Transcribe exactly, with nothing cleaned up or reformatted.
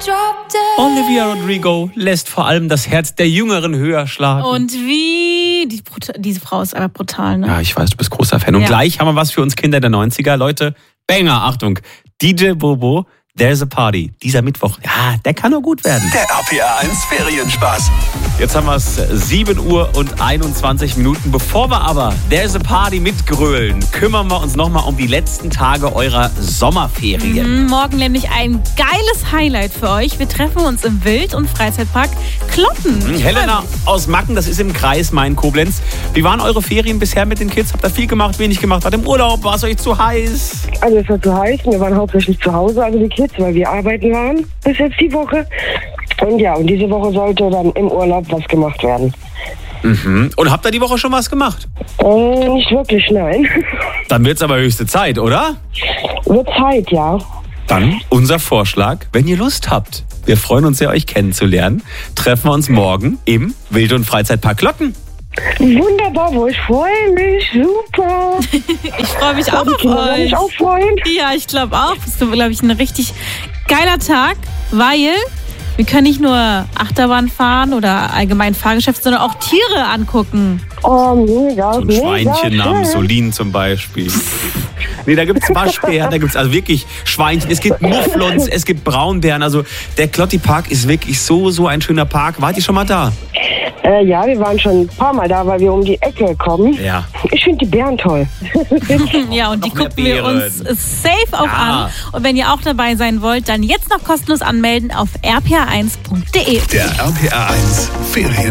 Olivia Rodrigo lässt vor allem das Herz der Jüngeren höher schlagen. Und wie, die, diese Frau ist aber brutal, ne? Ja, ich weiß, du bist großer Fan. Und Ja. gleich haben wir was für uns Kinder der neunziger. Leute, Banger, Achtung, D J Bobo, There's a Party. Dieser Mittwoch, ja, der kann nur gut werden. Der R P R eins Ferienspaß. Jetzt haben wir es sieben Uhr und einundzwanzig Minuten. Bevor wir aber There's a Party mitgrölen, kümmern wir uns nochmal um die letzten Tage eurer Sommerferien. Mhm, morgen nämlich ein geiles Highlight für euch. Wir treffen uns im Wild- und Freizeitpark Kloppen. Mhm, Helena aus Macken, das ist im Kreis Main-Koblenz. Wie waren eure Ferien bisher mit den Kids? Habt ihr viel gemacht, wenig gemacht? Wart im Urlaub? War es euch zu heiß? Also es war zu heiß, wir waren hauptsächlich zu Hause, also die Kids, weil wir arbeiten waren bis jetzt die Woche. Und ja, und diese Woche sollte dann im Urlaub was gemacht werden. Mhm. Und habt ihr die Woche schon was gemacht? Äh, nicht wirklich, nein. Dann wird's aber höchste Zeit, oder? Wird Zeit, ja. Dann unser Vorschlag, wenn ihr Lust habt. Wir freuen uns sehr, euch kennenzulernen. Treffen wir uns morgen im Wild- und Freizeitpark Glocken. Wunderbar, wo ich freue mich, super. Ich freue mich auch Die auf Kinder werden euch. sich auch freuen. Ja, ich glaube auch. Das ist, glaube ich, ein richtig geiler Tag, weil wir können nicht nur Achterbahn fahren oder allgemein Fahrgeschäft, sondern auch Tiere angucken. Oh, mega, So ein mega Schweinchen namens schön. Solin zum Beispiel. Nee, da gibt's Waschbär, da gibt's also wirklich Schweinchen. Es gibt Mufflons, es gibt Braunbären. Also der Klotti Park ist wirklich so, so ein schöner Park. Wart ihr schon mal da? Äh, ja, wir waren schon ein paar Mal da, weil wir um die Ecke kommen. Ja. Ich finde die Bären toll. Ja, und die Noch mehr gucken wir Beeren. uns safe auch Ja. an. Und wenn ihr auch dabei sein wollt, dann jetzt noch kostenlos anmelden auf r p r eins punkt d e. Der R P R eins Ferien.